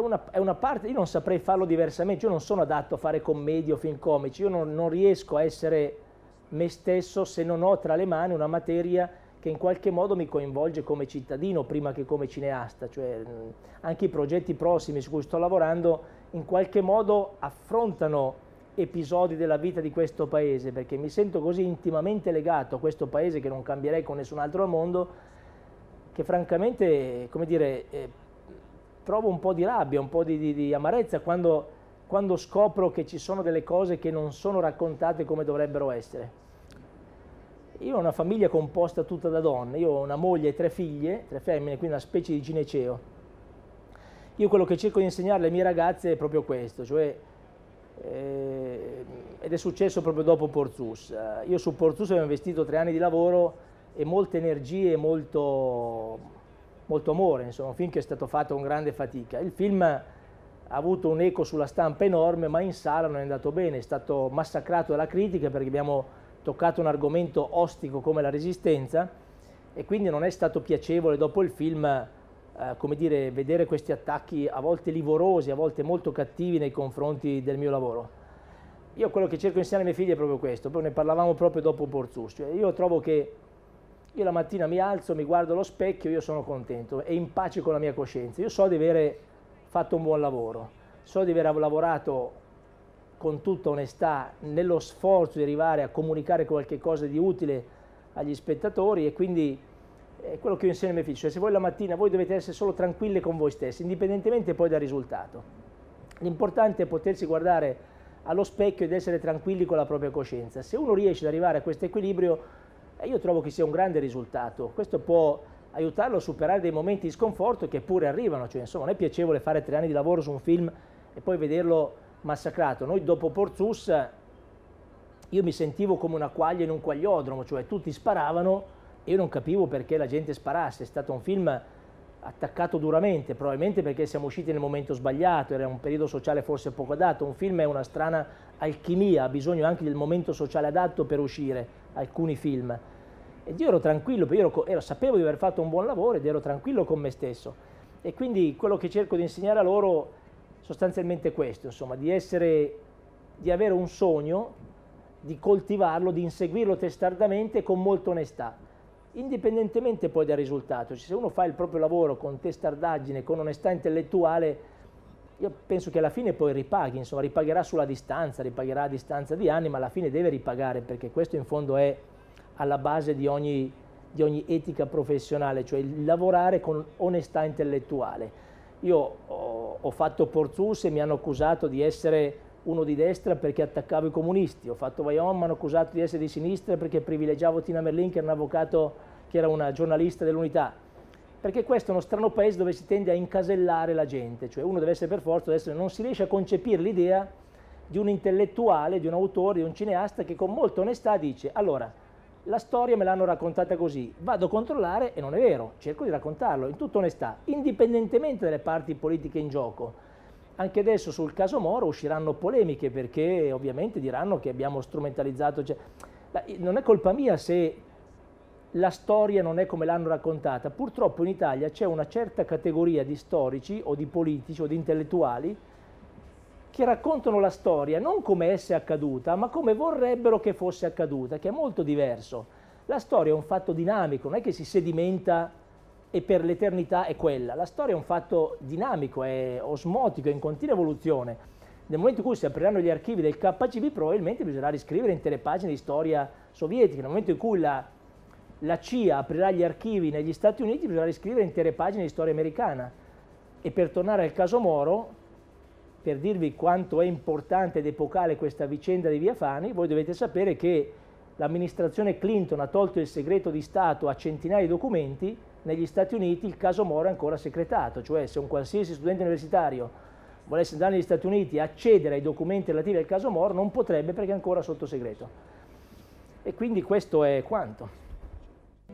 è una parte, io non saprei farlo diversamente, io non sono adatto a fare commedie o film comici, io non riesco a essere me stesso se non ho tra le mani una materia che in qualche modo mi coinvolge come cittadino prima che come cineasta, cioè anche i progetti prossimi su cui sto lavorando in qualche modo affrontano episodi della vita di questo paese, perché mi sento così intimamente legato a questo paese che non cambierei con nessun altro al mondo, che francamente, come dire, provo un po' di rabbia, un po' di amarezza quando scopro che ci sono delle cose che non sono raccontate come dovrebbero essere. Io ho una famiglia composta tutta da donne, io ho una moglie e 3 figlie, 3 femmine, quindi una specie di gineceo. Io quello che cerco di insegnare alle mie ragazze è proprio questo, cioè, ed è successo proprio dopo Porzus. Io su Porzus avevo investito 3 anni di lavoro e molte energie e molto amore, insomma, un film che è stato fatto con grande fatica. Il film ha avuto un eco sulla stampa enorme, ma in sala non è andato bene, è stato massacrato dalla critica perché abbiamo toccato un argomento ostico come la resistenza e quindi non è stato piacevole dopo il film come dire, vedere questi attacchi a volte livorosi, a volte molto cattivi nei confronti del mio lavoro. Io quello che cerco di insegnare ai miei figli è proprio questo, poi ne parlavamo proprio dopo Porzus, cioè io trovo che io la mattina mi alzo, mi guardo allo specchio, io sono contento e in pace con la mia coscienza, io so di aver fatto un buon lavoro, so di aver lavorato con tutta onestà nello sforzo di arrivare a comunicare qualche cosa di utile agli spettatori e quindi è quello che io insegno ai miei figli, cioè se voi la mattina voi dovete essere solo tranquilli con voi stessi, indipendentemente poi dal risultato. L'importante è potersi guardare allo specchio ed essere tranquilli con la propria coscienza. Se uno riesce ad arrivare a questo equilibrio, io trovo che sia un grande risultato. Questo può aiutarlo a superare dei momenti di sconforto che pure arrivano, cioè insomma non è piacevole fare 3 anni di lavoro su un film e poi vederlo massacrato. Noi dopo Porzus io mi sentivo come una quaglia in un quagliodromo, cioè tutti sparavano e io non capivo perché la gente sparasse. È stato un film attaccato duramente, probabilmente perché siamo usciti nel momento sbagliato, era un periodo sociale forse poco adatto. Un film è una strana alchimia, ha bisogno anche del momento sociale adatto per uscire alcuni film. Ed io ero tranquillo, perché sapevo di aver fatto un buon lavoro ed ero tranquillo con me stesso. E quindi quello che cerco di insegnare a loro sostanzialmente questo, insomma, di avere un sogno, di coltivarlo, di inseguirlo testardamente con molta onestà, indipendentemente poi dal risultato. Se uno fa il proprio lavoro con testardaggine, con onestà intellettuale, io penso che alla fine poi ripaghi, insomma, ripagherà sulla distanza, ripagherà a distanza di anni, ma alla fine deve ripagare, perché questo in fondo è alla base di ogni etica professionale, cioè il lavorare con onestà intellettuale. Io ho fatto Porzus e mi hanno accusato di essere uno di destra perché attaccavo i comunisti, ho fatto Vajont, mi hanno accusato di essere di sinistra perché privilegiavo Tina Merlin, che era un avvocato, che era una giornalista dell'Unità, perché questo è uno strano paese dove si tende a incasellare la gente, cioè uno deve essere per forza, non si riesce a concepire l'idea di un intellettuale, di un autore, di un cineasta che con molta onestà dice: allora, la storia me l'hanno raccontata così, vado a controllare e non è vero, cerco di raccontarlo in tutta onestà, indipendentemente dalle parti politiche in gioco. Anche adesso sul caso Moro usciranno polemiche perché ovviamente diranno che abbiamo strumentalizzato, cioè, non è colpa mia se la storia non è come l'hanno raccontata. Purtroppo in Italia c'è una certa categoria di storici o di politici o di intellettuali che raccontano la storia non come essa è accaduta, ma come vorrebbero che fosse accaduta, che è molto diverso. La storia è un fatto dinamico, non è che si sedimenta e per l'eternità è quella. La storia è un fatto dinamico, è osmotico, è in continua evoluzione. Nel momento in cui si apriranno gli archivi del KGB probabilmente bisognerà riscrivere intere pagine di storia sovietica. Nel momento in cui la CIA aprirà gli archivi negli Stati Uniti bisognerà riscrivere intere pagine di storia americana. E per tornare al caso Moro, per dirvi quanto è importante ed epocale questa vicenda di Via Fani, voi dovete sapere che l'amministrazione Clinton ha tolto il segreto di Stato a centinaia di documenti. Negli Stati Uniti il caso Moro è ancora segretato, cioè se un qualsiasi studente universitario volesse andare negli Stati Uniti e accedere ai documenti relativi al caso Moro non potrebbe perché è ancora sotto segreto. E quindi questo è quanto.